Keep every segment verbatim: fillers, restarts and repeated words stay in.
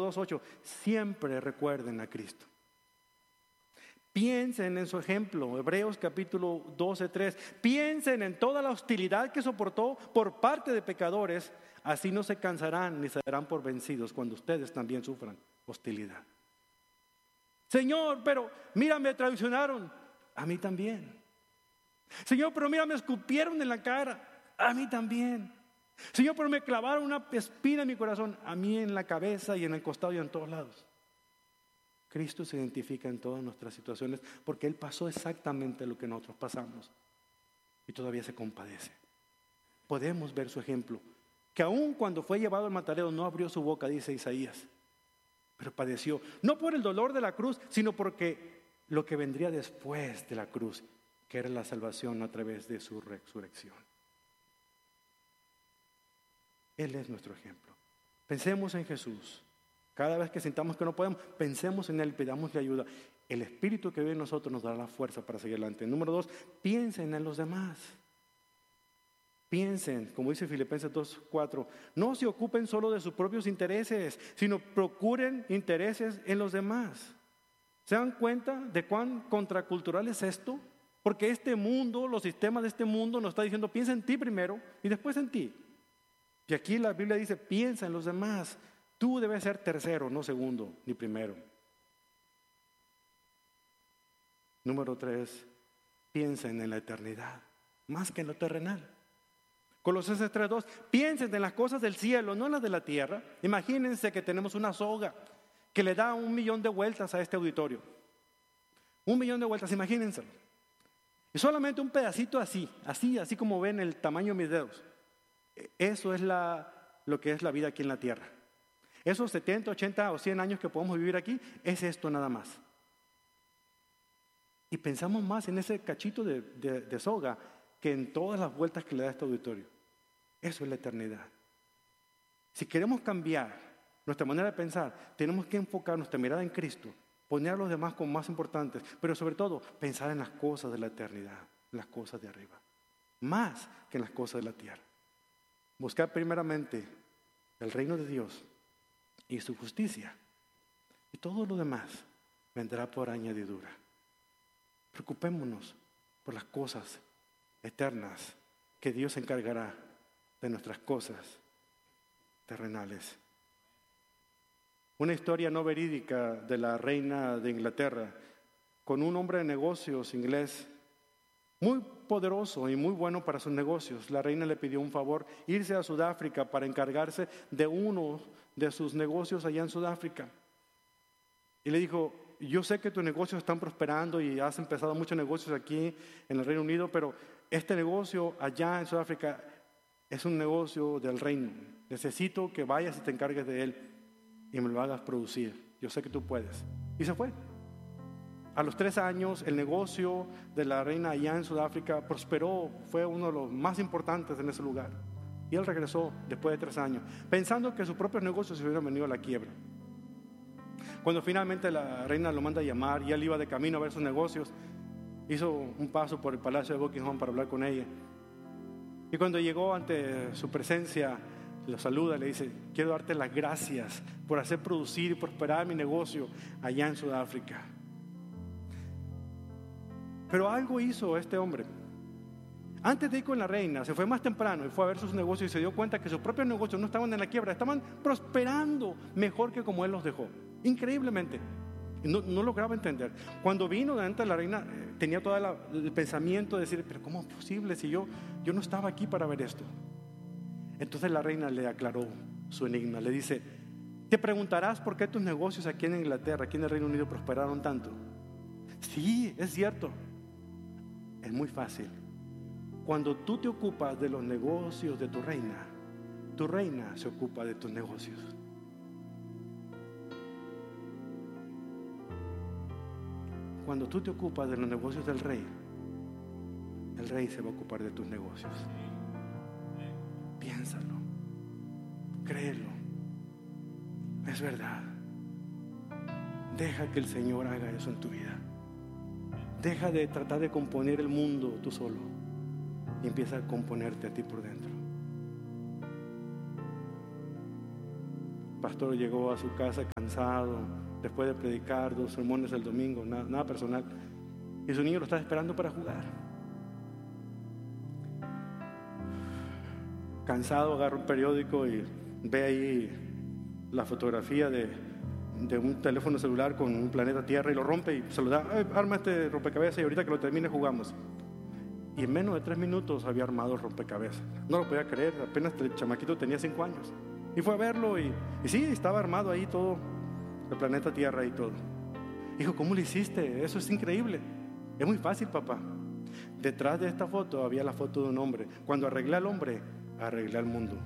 dos ocho, siempre recuerden a Cristo. Piensen en su ejemplo, Hebreos capítulo doce, tres. Piensen en toda la hostilidad que soportó por parte de pecadores, así no se cansarán ni se darán por vencidos cuando ustedes también sufran hostilidad. Señor, pero mira, me traicionaron, a mí también. Señor, pero mira, me escupieron en la cara, a mí también. Señor, pero me clavaron una espina en mi corazón, a mí en la cabeza y en el costado y en todos lados. Cristo se identifica en todas nuestras situaciones porque Él pasó exactamente lo que nosotros pasamos y todavía se compadece. Podemos ver su ejemplo, que aun cuando fue llevado al matadero no abrió su boca, dice Isaías, pero padeció, no por el dolor de la cruz, sino porque lo que vendría después de la cruz, que era la salvación a través de su resurrección. Él es nuestro ejemplo. Pensemos en Jesús. Cada vez que sintamos que no podemos, pensemos en Él, pidámosle ayuda. El Espíritu que vive en nosotros nos dará la fuerza para seguir adelante. Número dos, piensen en los demás. Piensen, como dice Filipenses dos, cuatro, no se ocupen solo de sus propios intereses, sino procuren intereses en los demás. ¿Se dan cuenta de cuán contracultural es esto? Porque este mundo, los sistemas de este mundo nos está diciendo, piensa en ti primero y después en ti. Y aquí la Biblia dice, piensa en los demás. Tú debes ser tercero, no segundo, ni primero. Número tres, piensen en la eternidad, más que en lo terrenal. Colosenses tres, dos, piensen en las cosas del cielo, no en las de la tierra. Imagínense que tenemos una soga que le da un millón de vueltas a este auditorio. Un millón de vueltas, imagínenselo. Y solamente un pedacito así, así, así como ven el tamaño de mis dedos. Eso es la, lo que es la vida aquí en la tierra. Esos setenta, ochenta o cien años que podemos vivir aquí, es esto nada más. Y pensamos más en ese cachito de, de, de soga que en todas las vueltas que le da este auditorio. Eso es la eternidad. Si queremos cambiar nuestra manera de pensar, tenemos que enfocar nuestra mirada en Cristo, poner a los demás como más importantes, pero sobre todo pensar en las cosas de la eternidad, en las cosas de arriba, más que en las cosas de la tierra. Buscar primeramente el reino de Dios y su justicia, y todo lo demás vendrá por añadidura. Preocupémonos por las cosas eternas, que Dios se encargará de nuestras cosas terrenales. Una historia no verídica de la reina de Inglaterra, con un hombre de negocios inglés, muy poderoso y muy bueno para sus negocios. La reina le pidió un favor, irse a Sudáfrica para encargarse de uno de sus negocios allá en Sudáfrica. Y le dijo, yo sé que tus negocios están prosperando y has empezado muchos negocios aquí en el Reino Unido, pero este negocio allá en Sudáfrica es un negocio del reino. Necesito que vayas y te encargues de él y me lo hagas producir. Yo sé que tú puedes. Y se fue. A los tres años el negocio de la reina allá en Sudáfrica prosperó, fue uno de los más importantes en ese lugar. Y él regresó después de tres años, pensando que sus propios negocios se hubieran venido a la quiebra. Cuando finalmente la reina lo manda a llamar y él iba de camino a ver sus negocios, hizo un paso por el palacio de Buckingham para hablar con ella. Y cuando llegó ante su presencia, lo saluda y le dice, quiero darte las gracias por hacer producir y prosperar mi negocio allá en Sudáfrica. Pero algo hizo este hombre. Antes de ir con la reina, se fue más temprano y fue a ver sus negocios y se dio cuenta que sus propios negocios no estaban en la quiebra, estaban prosperando mejor que como él los dejó. Increíblemente. No, no lograba entender. Cuando vino delante de la reina, eh, tenía todo la, el pensamiento de decir, pero ¿cómo es posible si yo, yo no estaba aquí para ver esto? Entonces la reina le aclaró su enigma. Le dice, te preguntarás por qué tus negocios aquí en Inglaterra, aquí en el Reino Unido, prosperaron tanto. Sí, es cierto. Es muy fácil. Cuando tú te ocupas de los negocios de tu reina, tu reina se ocupa de tus negocios. Cuando tú te ocupas de los negocios del rey, el rey se va a ocupar de tus negocios. Piénsalo, créelo, es verdad. Deja que el Señor haga eso en tu vida. Deja de tratar de componer el mundo tú solo y empieza a componerte a ti por dentro. pastor llegó a su casa cansado, después de predicar dos sermones el domingo, nada, nada personal, y su niño lo está esperando para jugar. Cansado, agarra un periódico y ve ahí la fotografía de, de un teléfono celular con un planeta Tierra y lo rompe y se lo da, eh, arma este rompecabezas y ahorita que lo termine jugamos. Y en menos de tres minutos había armado el rompecabezas. No lo podía creer, apenas el chamaquito tenía cinco años. Y fue a verlo y, y sí, estaba armado ahí todo, el planeta Tierra y todo. Dijo, ¿cómo lo hiciste? Eso es increíble. Es muy fácil, papá. Detrás de esta foto había la foto de un hombre. Cuando arreglé al hombre, arreglé al mundo.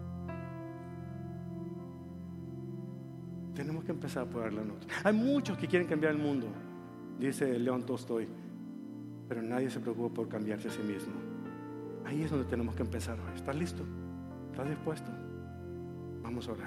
Tenemos que empezar por darle la nota. Hay muchos que quieren cambiar el mundo, dice León Tolstoy, pero nadie se preocupa por cambiarse a sí mismo. Ahí es donde tenemos que empezar hoy. ¿Estás listo? ¿Estás dispuesto? Vamos a orar.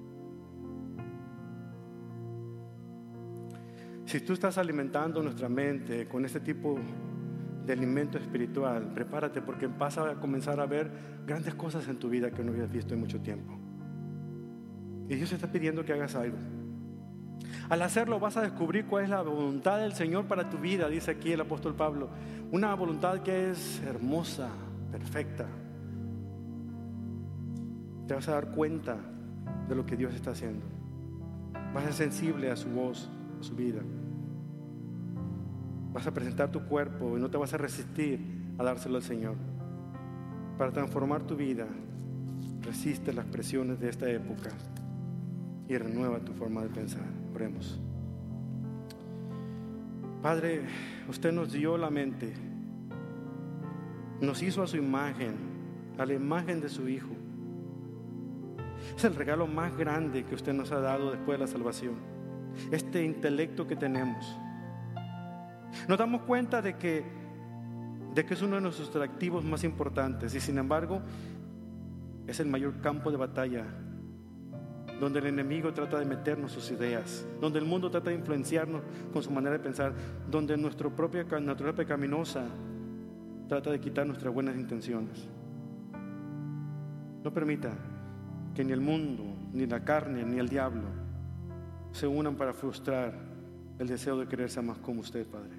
Si tú estás alimentando nuestra mente con este tipo de alimento espiritual, prepárate porque vas a comenzar a ver grandes cosas en tu vida que no habías visto en mucho tiempo. Y Dios está pidiendo que hagas algo. Al hacerlo vas a descubrir cuál es la voluntad del Señor para tu vida, dice aquí el apóstol Pablo. Una voluntad que es hermosa, perfecta. Te vas a dar cuenta de lo que Dios está haciendo. Vas a ser sensible a su voz, a su vida. Vas a presentar tu cuerpo y no te vas a resistir a dárselo al Señor. Para transformar tu vida, resiste las presiones de esta época y renueva tu forma de pensar. Oremos. Padre, usted nos dio la mente, nos hizo a su imagen, a la imagen de su Hijo. Es el regalo más grande que usted nos ha dado después de la salvación, este intelecto que tenemos. Nos damos cuenta de que, de que es uno de nuestros activos más importantes y sin embargo es el mayor campo de batalla, donde el enemigo trata de meternos sus ideas, donde el mundo trata de influenciarnos con su manera de pensar, donde nuestra propia naturaleza pecaminosa trata de quitar nuestras buenas intenciones. No permita que ni el mundo, ni la carne, ni el diablo se unan para frustrar el deseo de querer ser más como usted, Padre.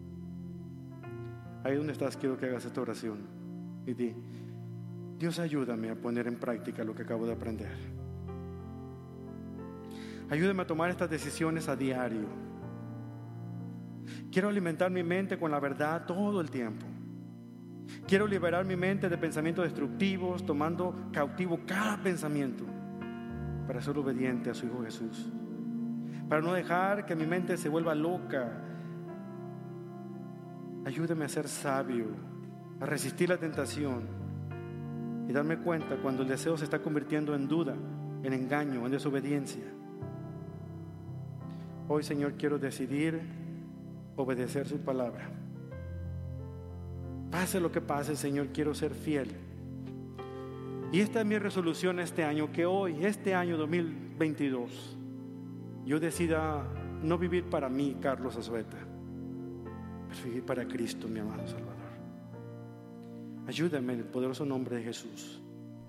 Ahí donde estás, quiero que hagas esta oración y di: Dios, ayúdame a poner en práctica lo que acabo de aprender. Ayúdame a tomar estas decisiones a diario. Quiero alimentar mi mente con la verdad todo el tiempo. Quiero liberar mi mente de pensamientos destructivos, tomando cautivo cada pensamiento para ser obediente a su Hijo Jesús. Para no dejar que mi mente se vuelva loca. Ayúdame a ser sabio, a resistir la tentación y darme cuenta cuando el deseo se está convirtiendo en duda, en engaño, en desobediencia. Hoy, Señor, quiero decidir obedecer su palabra. Pase lo que pase, Señor, quiero ser fiel. Y esta es mi resolución este año, que hoy, este año dos mil veintidós, yo decida no vivir para mí, Carlos Azueta, pero vivir para Cristo, mi amado Salvador. Ayúdame en el poderoso nombre de Jesús.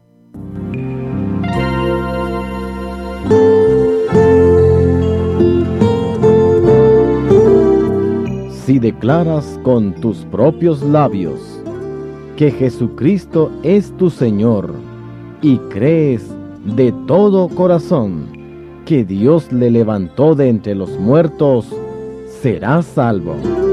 Si declaras con tus propios labios que Jesucristo es tu Señor y crees de todo corazón que Dios le levantó de entre los muertos, serás salvo.